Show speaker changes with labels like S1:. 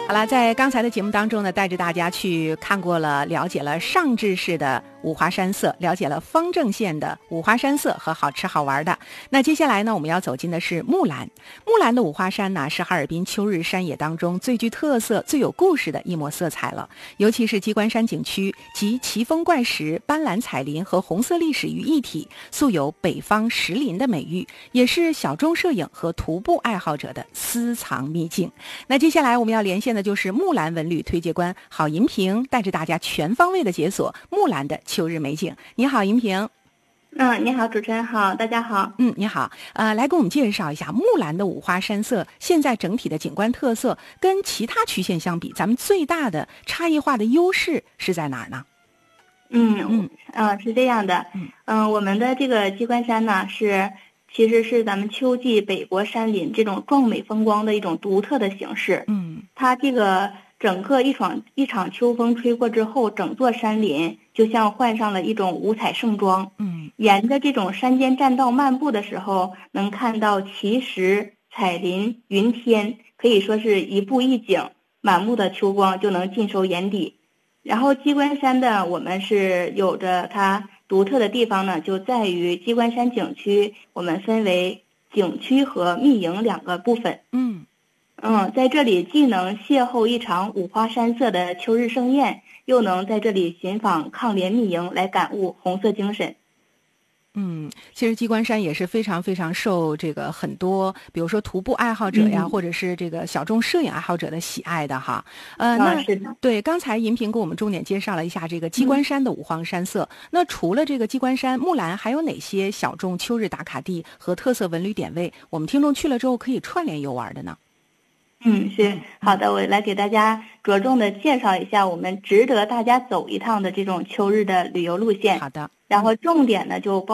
S1: 好了，在刚才的节目当中呢，带着大家去看过了，了解了上至市的五花山色，了解了方正县的五花山色和好吃好玩的。那接下来呢，我们要走进的是木兰。木兰的五花山呢，是哈尔滨秋日山野当中最具特色、最有故事的一抹色彩了。尤其是鸡冠山景区集奇峰怪石、斑斓彩林和红色历史于一体，素有北方石林的美誉，也是小众摄影和徒步爱好者的私藏秘境。那接下来我们要连线的就是木兰文旅推介官郝银平，带着大家全方位的解锁木兰的秋日美景。你好，银平。
S2: 你好，主持人好，大家好。
S1: 你好，来给我们介绍一下木兰的五花山色，现在整体的景观特色跟其他区县相比，咱们最大的差异化的优势是在哪儿呢？
S2: 是这样的，我们的这个鸡冠山呢其实是咱们秋季北国山林这种壮美风光的一种独特的形式。它这个整个一场秋风吹过之后，整座山林就像换上了一种五彩盛装。沿着这种山间栈道漫步的时候，能看到奇石、彩林、云天，可以说是一步一景，满目的秋光就能尽收眼底。然后鸡冠山的我们是有着它独特的地方呢，就在于鸡冠山景区，我们分为景区和密营两个部分。在这里既能邂逅一场五花山色的秋日盛宴，又能在这里寻访抗联密营来感悟红色精神。
S1: 其实鸡冠山也是非常非常受这个很多，比如说徒步爱好者呀，或者是这个小众摄影爱好者的喜爱的哈。
S2: 是的。
S1: 对，刚才银平给我们重点介绍了一下这个鸡冠山的五花山色。那除了这个鸡冠山、木兰，还有哪些小众秋日打卡地和特色文旅点位，我们听众去了之后可以串联游玩的呢？
S2: 是好的，我来给大家着重的介绍一下我们值得大家走一趟的这种秋日的旅游路线。
S1: 好的。
S2: 然后重点呢就包